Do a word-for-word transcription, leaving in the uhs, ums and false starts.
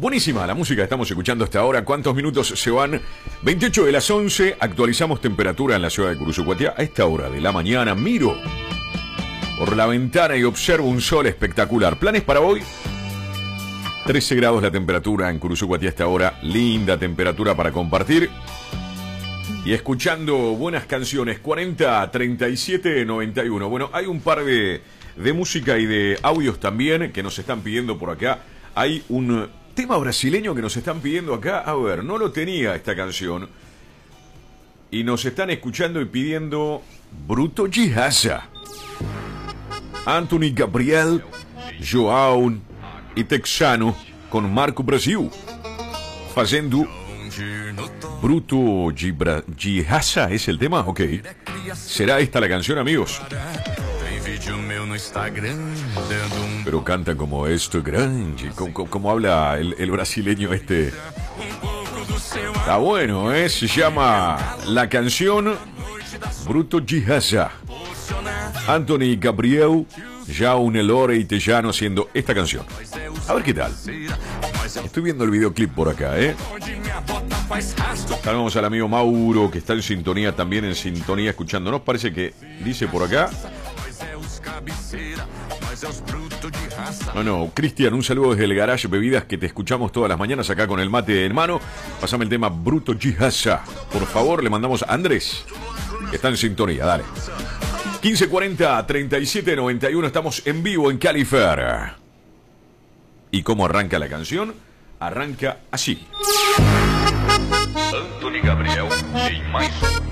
Buenísima la música que estamos escuchando hasta ahora. ¿Cuántos minutos se van? veintiocho de las once. Actualizamos temperatura en la ciudad de Curuzucuatiá. A esta hora de la mañana miro por la ventana y observo un sol espectacular. ¿Planes para hoy? trece grados la temperatura en Curuzucuatiá a esta hora. Linda temperatura para compartir. Y escuchando buenas canciones. cuarenta, treinta y siete, noventa y uno. Bueno, hay un par de, de música y de audios también que nos están pidiendo por acá. Hay un tema brasileño que nos están pidiendo acá. A ver, no lo tenía esta canción. Y nos están escuchando y pidiendo Bruto Gihaza. Anthony Gabriel, João e Texano con Marco Brasil. Fazendo Bruto Gihaza es el tema, ok. ¿Será esta la canción, amigos? Pero canta como esto grande, como, como habla el, el brasileño este. Está bueno, ¿eh? Se llama la canción Bruto Gihaza. Anthony Gabriel, João Nelore y Tejano haciendo esta canción. A ver qué tal. Estoy viendo el videoclip por acá, ¿eh? Saludamos al amigo Mauro, que está en sintonía, también en sintonía, escuchándonos. Parece que dice por acá. No, no, Cristian, un saludo desde el Garage Bebidas, que te escuchamos todas las mañanas acá con el mate en mano. Pasame el tema Bruto Gihaza. Por favor, le mandamos a Andrés, que está en sintonía, dale. quince cuarenta, treinta y siete, noventa y uno, estamos en vivo en Califer. ¿Y cómo arranca la canción? Arranca así. Anthony Gabriel, em mais